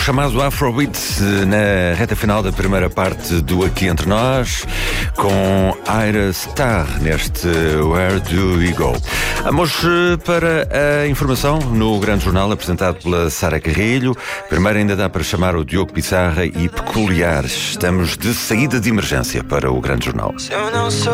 chamado Afrobeat na reta final da primeira parte do Aqui Entre Nós, com Ira Starr neste Where Do We Go. Vamos para a informação no Grande Jornal, apresentado pela Sara Carrilho. Primeiro ainda dá para chamar o Diogo Pissarra e Peculiares. Estamos de saída de emergência para o Grande Jornal.